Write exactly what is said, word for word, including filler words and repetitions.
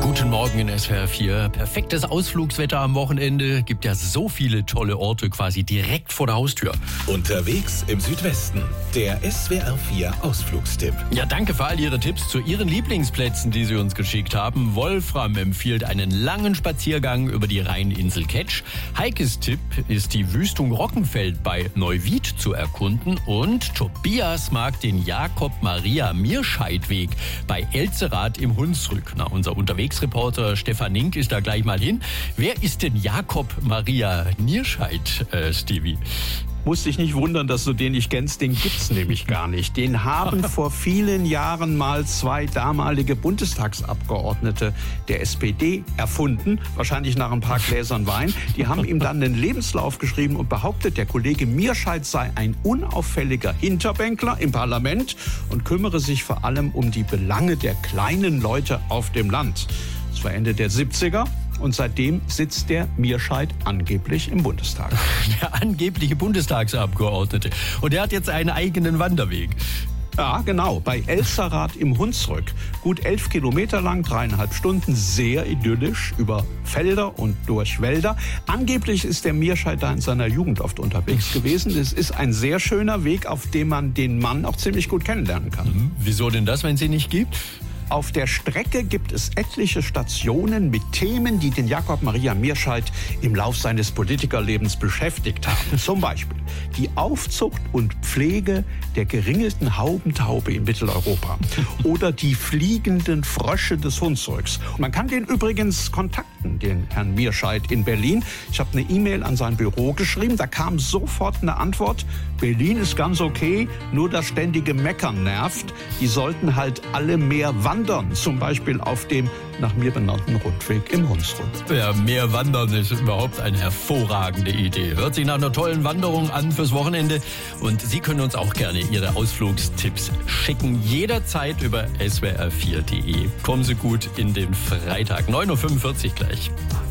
Guten Morgen in S W R vier. Perfektes Ausflugswetter am Wochenende. Gibt ja so viele tolle Orte quasi direkt vor der Haustür. Unterwegs im Südwesten. Der S W R vier Ausflugstipp. Ja, danke für all Ihre Tipps zu Ihren Lieblingsplätzen, die Sie uns geschickt haben. Wolfram empfiehlt einen langen Spaziergang über die Rheininsel Ketsch. Heikes Tipp ist die Wüstung Rockenfeld bei Neuwied zu erkunden. Und Tobias mag den Jakob-Maria-Mierscheid-Weg bei Elzerath im Hunsrück. Na, unser Unterwegsreporter Stefan Nink ist da gleich mal hin. Wer ist denn Jakob-Maria-Mierscheid, äh, Stevie? Musst dich nicht wundern, dass du den nicht kennst, den gibt's nämlich gar nicht. Den haben vor vielen Jahren mal zwei damalige Bundestagsabgeordnete der S P D erfunden, wahrscheinlich nach ein paar Gläsern Wein. Die haben ihm dann einen Lebenslauf geschrieben und behauptet, der Kollege Mierscheid sei ein unauffälliger Hinterbänkler im Parlament und kümmere sich vor allem um die Belange der kleinen Leute auf dem Land. Das war Ende der siebziger. Und seitdem sitzt der Mierscheid angeblich im Bundestag. Der angebliche Bundestagsabgeordnete. Und er hat jetzt einen eigenen Wanderweg. Ja, genau. Bei Elzerath im Hunsrück. Gut elf Kilometer lang, dreieinhalb Stunden, sehr idyllisch, über Felder und durch Wälder. Angeblich ist der Mierscheid da in seiner Jugend oft unterwegs gewesen. Es ist ein sehr schöner Weg, auf dem man den Mann auch ziemlich gut kennenlernen kann. Mhm. Wieso denn das, wenn es ihn nicht gibt? Auf der Strecke gibt es etliche Stationen mit Themen, die den Jakob-Maria-Mierscheid im Lauf seines Politikerlebens beschäftigt haben. Zum Beispiel die Aufzucht und Pflege der geringelten Haubentaube in Mitteleuropa oder die fliegenden Frösche des Hunsrücks. Man kann den übrigens kontakten, den Herrn Mierscheid in Berlin. Ich habe eine E-Mail an sein Büro geschrieben, da kam sofort eine Antwort. Berlin ist ganz okay, nur das ständige Meckern nervt. Die sollten halt alle mehr wandern, zum Beispiel auf dem nach mir benannten Rundweg im Hunsrück. Ja, mehr wandern ist überhaupt eine hervorragende Idee. Hört sich nach einer tollen Wanderung an fürs Wochenende. Und Sie können uns auch gerne Ihre Ausflugstipps schicken. Jederzeit über S W R vier punkt de. Kommen Sie gut in den Freitag. neun Uhr fünfundvierzig gleich.